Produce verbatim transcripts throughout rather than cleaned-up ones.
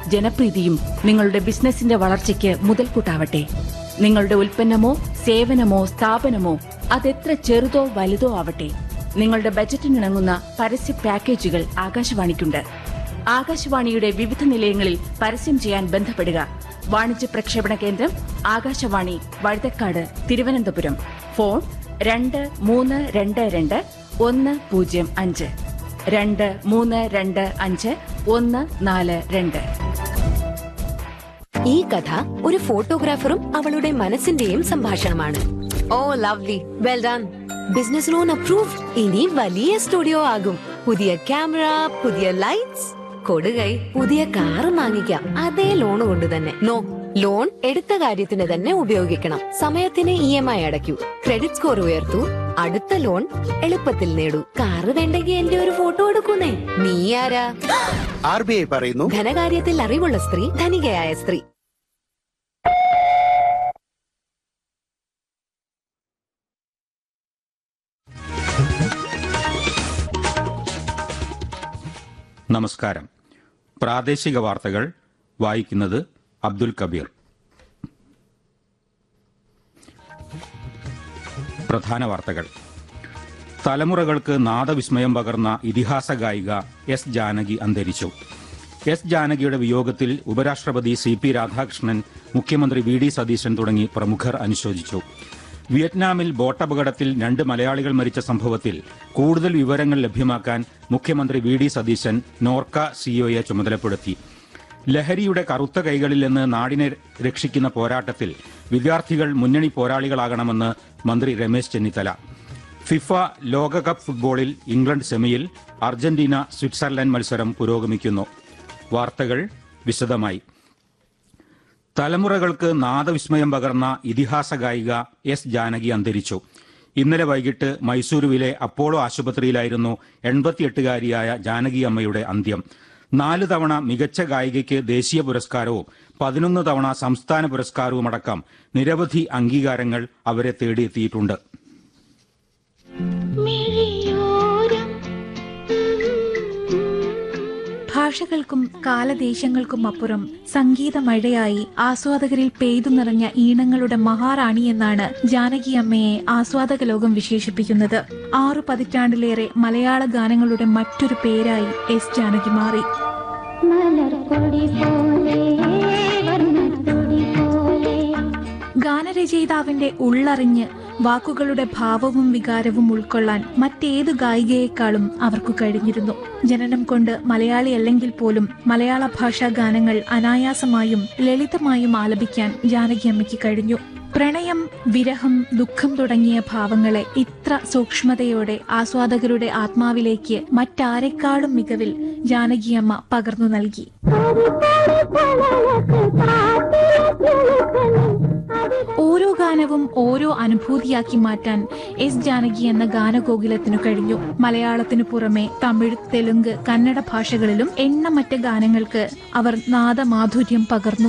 ജനപ്രീതിയും നിങ്ങളുടെ ബിസിനസിന്റെ വളർച്ചയ്ക്ക് മുതൽക്കൂട്ടാവട്ടെ. നിങ്ങളുടെ ഉൽപ്പന്നമോ സേവനമോ സ്ഥാപനമോ അതെത്ര ചെറുതോ വലുതോ ആവട്ടെ, നിങ്ങളുടെ ബജറ്റിനിണങ്ങുന്ന പരസ്യ പാക്കേജുകൾ ആകാശവാണിക്കുണ്ട്. ആകാശവാണിയുടെ വിവിധ നിലയങ്ങളിൽ പരസ്യം ചെയ്യാൻ ബന്ധപ്പെടുക. വാണിജ്യ പ്രക്ഷേപണ കേന്ദ്രം ആകാശവാണി, വഴുതക്കാട്, തിരുവനന്തപുരം. ഫോൺ രണ്ട് മൂന്ന് രണ്ട് രണ്ട് ഒന്ന് പൂജ്യം അഞ്ച് രണ്ട് മൂന്ന് രണ്ട് അഞ്ച് ഒന്ന് നാല് രണ്ട്. ഈ കഥ ഒരു ഫോട്ടോഗ്രാഫറും അവളുടെ മനസ്സിന്റെയും സംഭാഷണമാണ്. ഓ lovely, well done. Business loan approved. ഇനി വലിയ സ്റ്റുഡിയോ ആകും. പുതിയ ക്യാമറ, പുതിയ ലൈറ്റ്സ്, കൊടുകൈ, പുതിയ കാറ് വാങ്ങിക്കാം. അതേ ലോൺ കൊണ്ട് തന്നെ. നോ, ലോൺ എടുത്ത കാര്യത്തിന് തന്നെ ഉപയോഗിക്കണം. സമയത്തിന് E M I അടയ്ക്കൂ. Credit score ഉയർത്തൂ. അടുത്ത ലോൺ എളുപ്പത്തിൽ നേടൂ. കാറ് വേണ്ടെങ്കിൽ എന്റെ ഒരു ഫോട്ടോ എടുക്കുന്നേ. നീ ആരാ? ആർ ബി ഐ പറയുന്നു, ധനകാര്യത്തിൽ അറിവുള്ള സ്ത്രീ ധനികയായ സ്ത്രീ. നമസ്കാരം. പ്രാദേശിക വാർത്തകൾ വായിക്കുന്നത് അബ്ദുൽ കബീർ. പ്രധാന വാർത്തകൾ. തലമുറകൾക്ക് നാദവിസ്മയം പകർന്ന ഇതിഹാസ ഗായിക എസ് ജാനകി അന്തരിച്ചു. എസ് ജാനകിയുടെ വിയോഗത്തിൽ ഉപരാഷ്ട്രപതി സി പി രാധാകൃഷ്ണൻ, മുഖ്യമന്ത്രി വി ഡി സതീശൻ തുടങ്ങി പ്രമുഖർ അനുശോചിച്ചു. വിയറ്റ്നാമിൽ ബോട്ടപകടത്തിൽ രണ്ട് മലയാളികൾ മരിച്ച സംഭവത്തിൽ കൂടുതൽ വിവരങ്ങൾ ലഭ്യമാക്കാൻ മുഖ്യമന്ത്രി വി ഡി സതീശൻ നോർക്ക സിഇഒയെ ചുമതലപ്പെടുത്തി. ലഹരിയുടെ കറുത്ത കൈകളിൽ നിന്ന് നാടിനെ രക്ഷിക്കുന്ന പോരാട്ടത്തിൽ വിദ്യാർത്ഥികൾ മുന്നണി പോരാളികളാകണമെന്ന് മന്ത്രി രമേശ് ചെന്നിത്തല. ഫിഫ ലോകകപ്പ് ഫുട്ബോളിൽ ഇംഗ്ലണ്ട് സെമിയിൽ. അർജന്റീന സ്വിറ്റ്സർലൻഡ് മത്സരം പുരോഗമിക്കുന്നു. വാർത്തകൾ വിശദമായി. തലമുറകൾക്ക് നാദവിസ്മയം പകർന്ന ഇതിഹാസ ഗായിക എസ് ജാനകി അന്തരിച്ചു. ഇന്നലെ വൈകിട്ട് മൈസൂരുവിലെ അപ്പോളോ ആശുപത്രിയിലായിരുന്നു എൺപത്തിയെട്ടുകാരിയായ ജാനകി അമ്മയുടെ അന്ത്യം. നാല് തവണ മികച്ച ഗായികയ്ക്ക് ദേശീയ പുരസ്കാരവും പതിനൊന്ന് തവണ സംസ്ഥാന പുരസ്കാരവുമടക്കം നിരവധി അംഗീകാരങ്ങൾ അവരെ തേടിയെത്തിയിട്ടുണ്ട്. ഭാഷകൾക്കും കാലദേശങ്ങൾക്കും അപ്പുറം സംഗീത മഴയായി ആസ്വാദകരിൽ പെയ്തു നിറഞ്ഞ ഈണങ്ങളുടെ മഹാറാണി എന്നാണ് ജാനകി അമ്മയെ ആസ്വാദക ലോകം വിശേഷിപ്പിക്കുന്നത്. ആറു പതിറ്റാണ്ടിലേറെ മലയാള ഗാനങ്ങളുടെ മറ്റൊരു പേരായി എസ് ജാനകി മാറി. ഗാനരചയിതാവിന്റെ ഉള്ളറിഞ്ഞ് വാക്കുകളുടെ ഭാവവും വികാരവും ഉൾക്കൊള്ളാൻ മറ്റേതു ഗായികയെക്കാളും അവർക്കു കഴിഞ്ഞിരുന്നു. ജനനം കൊണ്ട് മലയാളിയല്ലെങ്കിൽ പോലും മലയാള ഭാഷാ ഗാനങ്ങൾ അനായാസമായും ലളിതമായും ആലപിക്കാൻ ജാനകിയമ്മയ്ക്ക് കഴിഞ്ഞു. പ്രണയം, വിരഹം, ദുഃഖം തുടങ്ങിയ ഭാവങ്ങളെ ഇത്ര സൂക്ഷ്മതയോടെ ആസ്വാദകരുടെ ആത്മാവിലേക്ക് മറ്റാരെക്കാളും മികവിൽ ജാനകിയമ്മ പകർന്നു നൽകി. ഓരോ ഗാനവും ഓരോ അനുഭൂതിയാക്കി മാറ്റാൻ എസ് ജാനകി എന്ന ഗാനഗോകുലത്തിനു കഴിഞ്ഞു. മലയാളത്തിനു പുറമെ തമിഴ്, തെലുങ്ക്, കന്നഡ ഭാഷകളിലും എണ്ണമറ്റ ഗാനങ്ങൾക്ക് അവർ നാദമാധുര്യം പകർന്നു.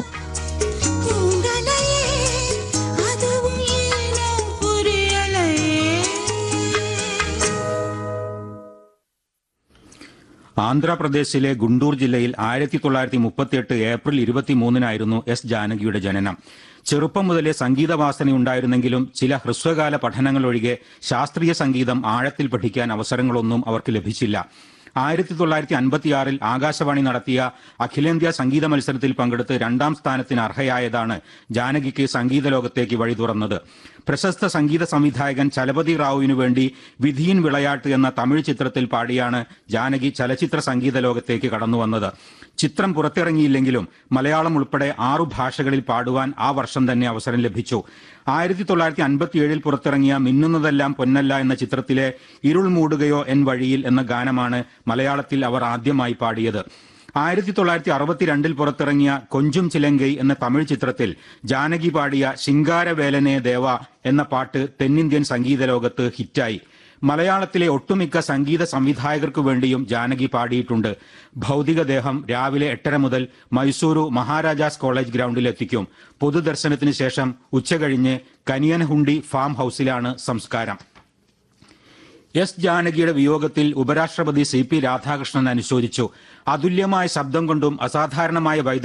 ആന്ധ്രാപ്രദേശിലെ ഗുണ്ടൂർ ജില്ലയിൽ ആയിരത്തി തൊള്ളായിരത്തി മുപ്പത്തിയെട്ട് ഏപ്രിൽ ഇരുപത്തിമൂന്നിനായിരുന്നു എസ് ജാനകിയുടെ ജനനം. ചെറുപ്പം മുതലേ സംഗീതവാസനയുണ്ടായിരുന്നെങ്കിലും ചില ഹ്രസ്വകാല പഠനങ്ങളൊഴികെ ശാസ്ത്രീയ സംഗീതം ആഴത്തിൽ പഠിക്കാൻ അവസരങ്ങളൊന്നും അവർക്ക് ലഭിച്ചില്ല. ആയിരത്തി തൊള്ളായിരത്തി അൻപത്തിയാറിൽ ആകാശവാണി നടത്തിയ അഖിലേന്ത്യാ സംഗീത മത്സരത്തിൽ പങ്കെടുത്ത് രണ്ടാം സ്ഥാനത്തിന് അർഹയായതാണ് ജാനകിക്ക് സംഗീത ലോകത്തേക്ക് വഴി തുറന്നത്. പ്രശസ്ത സംഗീത സംവിധായകൻ ചലപതി റാവുവിനു വേണ്ടി വിധിയിൻ വിളയാട്ട് എന്ന തമിഴ് ചിത്രത്തിൽ പാടിയാണ് ജാനകി ചലച്ചിത്ര സംഗീത ലോകത്തേക്ക് കടന്നുവന്നത്. ചിത്രം പുറത്തിറങ്ങിയില്ലെങ്കിലും മലയാളം ഉൾപ്പെടെ ആറു ഭാഷകളിൽ പാടുവാൻ ആ വർഷം തന്നെ അവസരം ലഭിച്ചു. ആയിരത്തി തൊള്ളായിരത്തി അൻപത്തിയേഴിൽ പുറത്തിറങ്ങിയ മിന്നുന്നതെല്ലാം പൊന്നല്ല എന്ന ചിത്രത്തിലെ ഇരുൾ മൂടുകയോ എൻ വഴിയിൽ എന്ന ഗാനമാണ് മലയാളത്തിൽ അവർ ആദ്യമായി പാടിയത്. ആയിരത്തി തൊള്ളായിരത്തി അറുപത്തിരണ്ടിൽ പുറത്തിറങ്ങിയ കൊഞ്ചും ചിലങ്കൈ എന്ന തമിഴ് ചിത്രത്തിൽ ജാനകി പാടിയ ശിങ്കാരവേലനെ ദേവ എന്ന പാട്ട് തെന്നിന്ത്യൻ സംഗീത ലോകത്ത് ഹിറ്റായി. മലയാളത്തിലെ ഒട്ടുമിക്ക സംഗീത സംവിധായകർക്കു വേണ്ടിയും ജാനകി പാടിയിട്ടുണ്ട്. ഭൗതികദേഹം രാവിലെ എട്ടര മുതൽ മൈസൂരു മഹാരാജാസ് കോളേജ് ഗ്രൗണ്ടിൽ എത്തിക്കും. പൊതുദർശനത്തിന് ശേഷം ഉച്ചകഴിഞ്ഞ് കനിയനഹുണ്ടി ഫാം ഹൌസിലാണ് സംസ്കാരം. എസ് ജാനകിയുടെ വിയോഗത്തിൽ ഉപരാഷ്ട്രപതി സി പി രാധാകൃഷ്ണൻ അനുശോചിച്ചു. അതുല്യമായ ശബ്ദം കൊണ്ടും അസാധാരണമായ